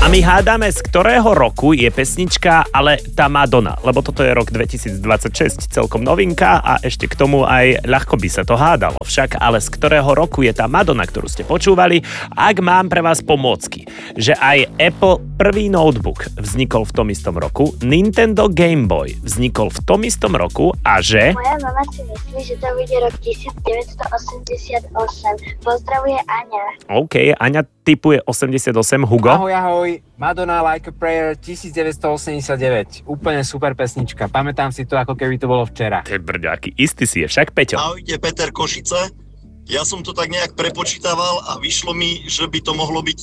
A my hádame, z ktorého roku je pesnička Ale tá Madonna, lebo toto je rok 2026, celkom novinka a ešte k tomu aj ľahko by sa to hádalo. Však ale z ktorého roku je tá Madonna, ktorú ste počúvali? Ak mám pre vás pomôcky, že aj Apple prvý notebook vznikol v tom istom roku, Nintendo Game Boy vznikol v tom istom roku a že... Moja mama si myslí, že to bude rok 1988. Pozdravuje Aňa. OK, Aňa tipuje 88, Hugo. Ahoj, Madonna Like a Prayer 1989. Úplne super pesnička. Pamätám si to, ako keby to bolo včera. Ty brďáky, istý si je, však Peťo. Ahojte, Peter Košice. Ja som to tak nejak prepočítaval a vyšlo mi, že by to mohlo byť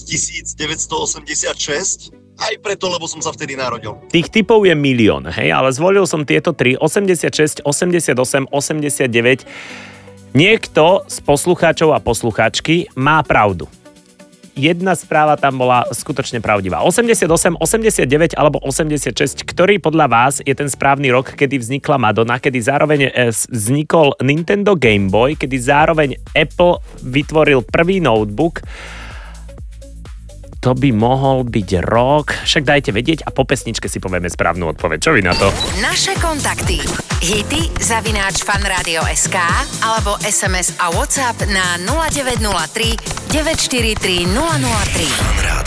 1986. Aj preto, lebo som sa vtedy narodil. Tých typov je milión, hej, ale zvolil som tieto tri, 86, 88, 89. Niekto z poslucháčov a poslucháčky má pravdu. Jedna správa tam bola skutočne pravdivá. 88, 89 alebo 86, ktorý podľa vás je ten správny rok, kedy vznikla Madonna, kedy zároveň vznikol Nintendo Game Boy, kedy zároveň Apple vytvoril prvý notebook. To by mohol byť rok. Však dajte vedieť a po pesničke si povieme správnu odpoveď. Čo vy na to? Naše kontakty. hity@fanradio.sk alebo SMS a WhatsApp na 0903 943 003.